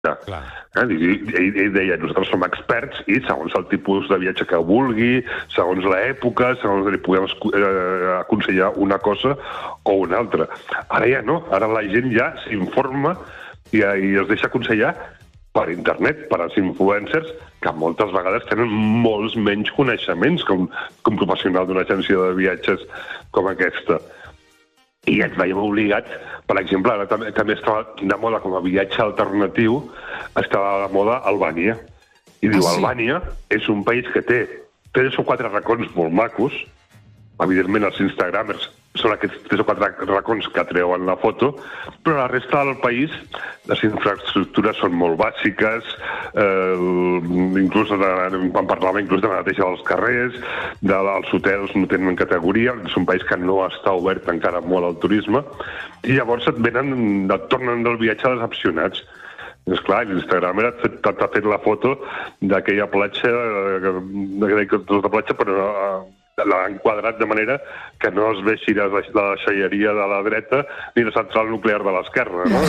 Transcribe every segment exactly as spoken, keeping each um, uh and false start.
Clar. Ell, ell deia, nosaltres som experts i segons el tipus de viatge que vulgui, segons l'època, segons li podem eh, aconsellar una cosa o una altra. Ara ja no, ara la gent ja s'informa i, i es deixa aconsellar per internet, per als influencers, que moltes vegades tenen molts menys coneixements com, com professional d'una agència de viatges com aquesta. I ens veiem obligats, per exemple, ara també, també estava de moda com a viatge alternatiu, estava de moda Albània. I diu, ah, sí? Albània és un país que té tres o quatre racons molt macos, evidentment els instagramers són aquests tres o quatre racons que treuen la foto, però la resta del país les infraestructures són molt bàsiques, eh, inclús de, quan parlava inclús de la neteja dels carrers, de, els hotels no tenen categoria, és un país que no està obert encara molt al turisme, i llavors et venen, et tornen del viatge decepcionats. És clar, l'Instagram ha fet, ha fet la foto d'aquella platja, d'aquella platja, però l'ha enquadrat de manera que no es vegi la, la deixalleria de la dreta ni la central nuclear de l'esquerra, no?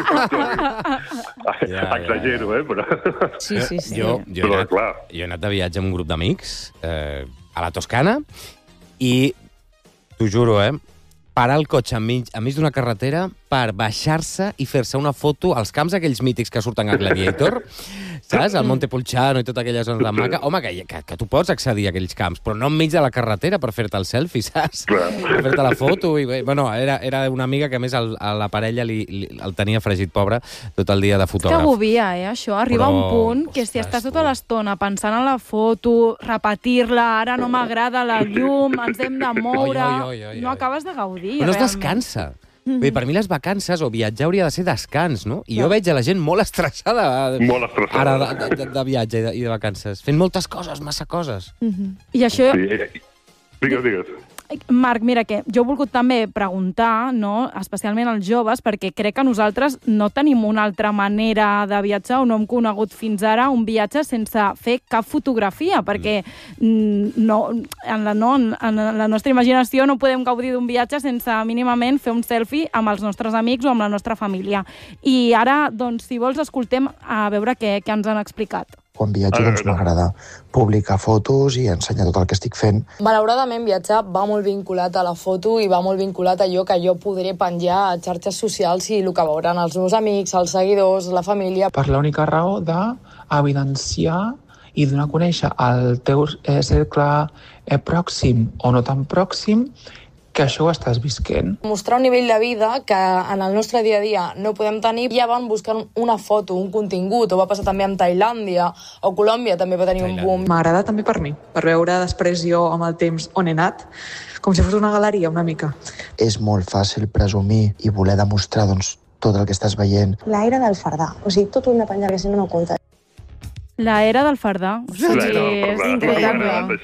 ja, Exagero, ja, ja. eh? Però... Sí, sí, sí. Jo, jo, però, he anat, jo he anat de viatge amb un grup d'amics eh, a la Toscana i, t'ho juro, eh, parar el cotxe enmig, enmig d'una carretera per baixar-se i fer-se una foto als camps aquells mítics que surten a Gladiator, saps? El Montepulciano i tota aquella zona de maca. Home, que, que, que tu pots accedir a aquells camps, però no enmig de la carretera per fer-te el selfie, saps? Per fer-te la foto. I, bueno, era, era una amiga que, a més, el, a la parella li, li, el tenia fregit, pobre, tot el dia de fotògraf. És que agobia, eh, això. Arriba però... un punt que si estàs tota l'estona pensant en la foto, repetir-la, ara no m'agrada la llum, ens hem de moure, oi, oi, oi, oi, no acabes de gaudir. Però no es realment. descansa. Mm-hmm. Bé, per mi les vacances o viatjar hauria de ser descans, no? I jo veig a la gent molt estressada, molt estressada. ara de, de, de viatge i de, i de vacances, fent moltes coses, massa coses. Mm-hmm. I això... Sí. Digues, digues. Marc, mira, que jo he volgut també preguntar, no?, especialment als joves, perquè crec que nosaltres no tenim una altra manera de viatjar o no hem conegut fins ara un viatge sense fer cap fotografia, perquè no, en, la, no, en la nostra imaginació no podem gaudir d'un viatge sense mínimament fer un selfie amb els nostres amics o amb la nostra família. I ara, doncs, si vols, escoltem a veure què, què ens han explicat. Quan viatjo, doncs m'agrada publicar fotos i ensenyar tot el que estic fent. Malauradament, viatjar va molt vinculat a la foto i va molt vinculat a allò que jo podré penjar a xarxes socials i el que veuran els meus amics, els seguidors, la família. Per l'única raó d'evidenciar i donar a conèixer el teu eh, cercle eh, pròxim o no tan pròxim que això ho estàs visquent. Mostrar un nivell de vida que en el nostre dia a dia no podem tenir. Ja van buscant una foto, un contingut, o va passar també amb Tailàndia, o Colòmbia també va tenir Tailàndia. un boom. M'agrada també per mi, per veure després jo amb el temps on he anat, com si fos una galeria una mica. És molt fàcil presumir i voler demostrar doncs, tot el que estàs veient. La era del fardar, o sigui, tot ho hem de penjar, que si no no compta. La era del fardar. O sigui, la era del és increïble.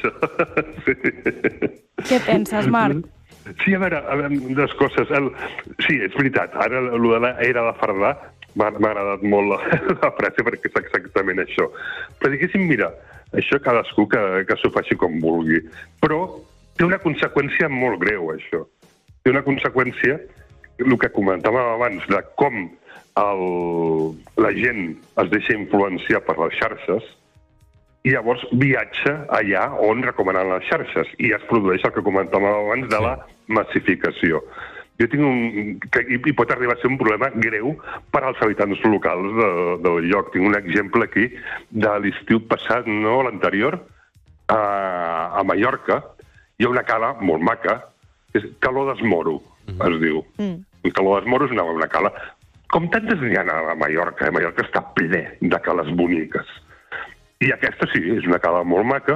Sí. Què penses, Marc? Sí, a veure, a veure, dues coses. El... Sí, és veritat, ara el de l'era de fardar m'ha agradat molt la, la frase perquè és exactament això. Però diguéssim, mira, això cadascú que, que s'ho faci com vulgui. Però té una conseqüència molt greu, això. Té una conseqüència, el que comentàvem abans, de com el, la gent es deixa influenciar per les xarxes i llavors viatja allà on recomanen les xarxes i es produeix el que comentàvem abans de la massificació. Jo tinc un... que hi pot arribar a ser un problema greu per als habitants locals de, del lloc. Tinc un exemple aquí de l'estiu passat, no l'anterior, a, a Mallorca. Hi ha una cala molt maca, és Caló d'Esmoro, mm. es diu. Mm. Caló d'Esmoro és una, una cala... Com tantes n'hi ha a Mallorca, Mallorca està ple de cales boniques. I aquesta sí, és una cala molt maca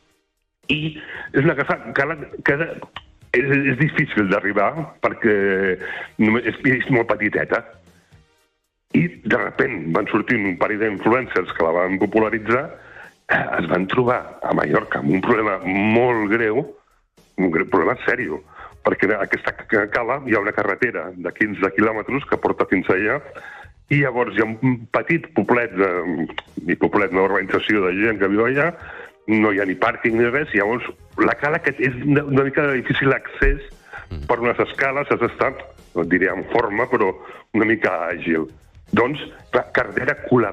i és una cala que és, és difícil d'arribar perquè és, és molt petiteta. I de sobte van sortir un parell d'influencers que la van popularitzar, es van trobar a Mallorca amb un problema molt greu, un greu problema sèrio, perquè en aquesta cala hi ha una carretera de quinze quilòmetres que porta fins allà. I llavors hi ha un petit poblet, de, ni poblet, una urbanització de gent que viu allà, no hi ha ni pàrquing ni res, i llavors la cala que és una, una mica de difícil accés per unes escales, has d'estar, no et diré en forma, però una mica àgil. Doncs, la carretera col·lapsada